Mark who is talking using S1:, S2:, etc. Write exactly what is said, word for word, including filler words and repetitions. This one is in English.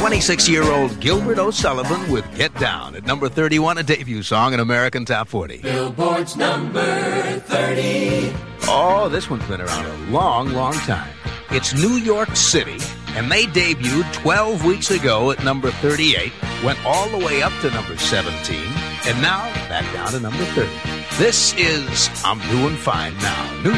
S1: twenty-six-year-old Gilbert O'Sullivan with Get Down at number thirty-one, a debut song in American Top forty.
S2: Billboard's number thirty.
S1: Oh, this one's been around a long, long time. It's New York City, and they debuted twelve weeks ago at number thirty-eight, went all the way up to number seventeen, and now back down to number thirty. This is I'm Doing Fine Now. New